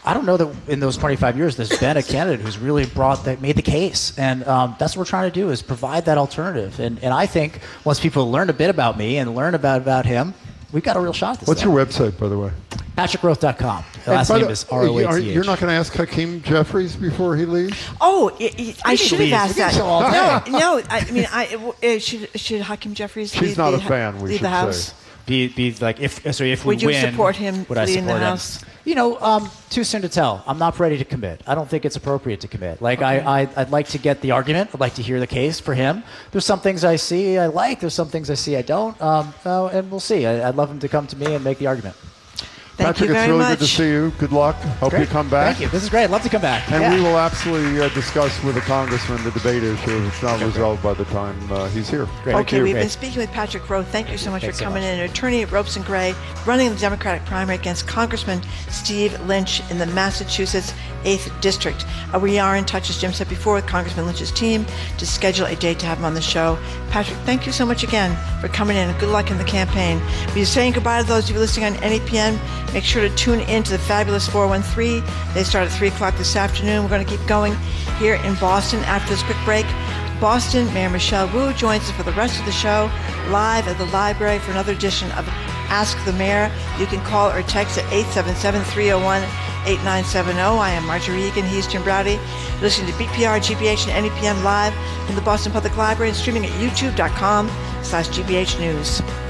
I don't know that in those 25 years there's been a candidate who's really made the case. And that's what we're trying to do, is provide that alternative. And I think once people learn a bit about me and learn about him, we've got a real shot at this. What's your website, by the way? PatrickRoth.com. The last name is ROATH. You're not going to ask Hakeem Jeffries before he leaves? Oh, I should have asked that. No, should Hakeem Jeffries She's not a fan, we leave should the House? say. If we would you win, support him would I leading support the him? House? Too soon to tell. I'm not ready to commit. I don't think it's appropriate to commit. I'd like to get the argument. I'd like to hear the case for him. There's some things I see I like. There's some things I see I don't. And we'll see. I'd love him to come to me and make the argument. Patrick, it's really good to see you. Good luck. Hope you come back. Thank you. This is great. I'd love to come back. And we will absolutely discuss with the congressman the debate issue if it's not resolved by the time he's here. Great. Okay, we've been speaking with Patrick Roth. Thank you so much for coming in. An attorney at Ropes & Gray, running the Democratic primary against Congressman Steve Lynch in the Massachusetts 8th District. We are in touch, as Jim said before, with Congressman Lynch's team to schedule a date to have him on the show. Patrick, thank you so much again for coming in, and good luck in the campaign. We're saying goodbye to those of you listening on NEPN. Make sure to tune in to the Fabulous 413. They start at 3 o'clock this afternoon. We're going to keep going here in Boston after this quick break. Boston, Mayor Michelle Wu joins us for the rest of the show live at the library for another edition of Ask the Mayor. You can call or text at 877-301-8970. I am Marjorie Egan. He's Jim Browdy. Listening to BPR, GBH, and NEPM live from the Boston Public Library and streaming at youtube.com/GBH News.